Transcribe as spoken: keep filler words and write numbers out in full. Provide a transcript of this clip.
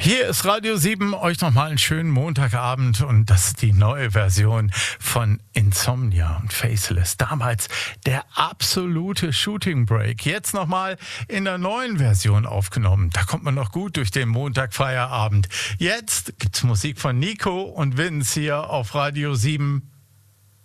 Hier ist Radio sieben, euch nochmal einen schönen Montagabend und das ist die neue Version von Insomnia und Faceless. Damals der absolute Shooting Break, jetzt nochmal in der neuen Version aufgenommen. Da kommt man noch gut durch den Montagfeierabend. Jetzt gibt's Musik von Nico und Vince hier auf Radio sieben.